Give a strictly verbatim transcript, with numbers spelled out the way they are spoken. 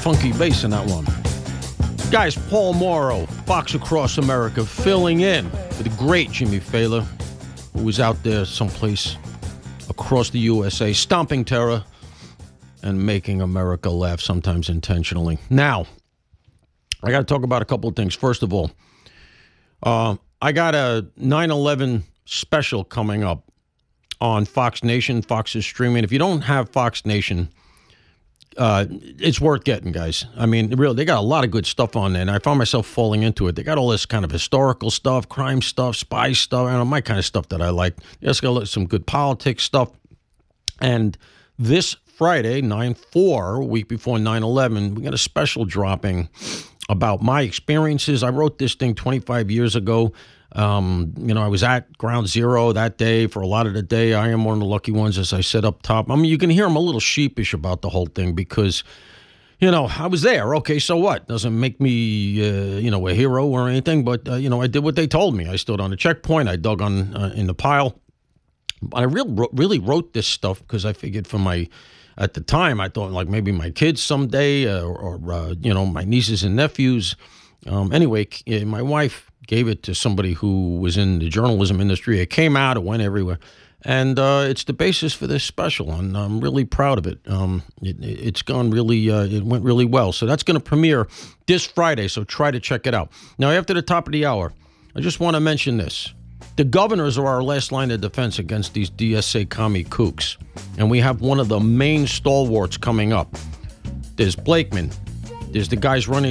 funky bass in that one. Guys, Paul Morrow, Fox Across America, filling in for the great Jimmy Fallon, who was out there someplace across the U S A, stomping terror and making America laugh, sometimes intentionally. Now, I got to talk about a couple of things. First of all, uh, I got a nine eleven special coming up on Fox Nation. Fox is streaming. If you don't have Fox Nation, uh, it's worth getting, guys. I mean, really, they got a lot of good stuff on there, and I found myself falling into it. They got all this kind of historical stuff, crime stuff, spy stuff, I don't know, my kind of stuff that I like. They also got some good politics stuff. And this Friday, nine four, a week before nine eleven, we got a special dropping about my experiences. I wrote this thing twenty-five years ago. Um, you know, I was at Ground Zero that day for a lot of the day. I am one of the lucky ones, as I said up top. I mean, you can hear I'm a little sheepish about the whole thing because, you know, I was there. Okay, so what? Doesn't make me, uh, you know, a hero or anything, but, uh, you know, I did what they told me. I stood on the checkpoint. I dug on uh, in the pile. I real, really wrote this stuff because I figured for my, at the time, I thought like maybe my kids someday uh, or, or uh, you know, my nieces and nephews. Um, anyway, my wife gave it to somebody who was in the journalism industry. It came out, it went everywhere. And uh, it's the basis for this special, and I'm really proud of it. Um, it it's gone really, uh, it went really well. So that's going to premiere this Friday, so try to check it out. Now, after the top of the hour, I just want to mention this. The governors are our last line of defense against these D S A commie kooks. And we have one of the main stalwarts coming up. There's Blakeman. There's the guys running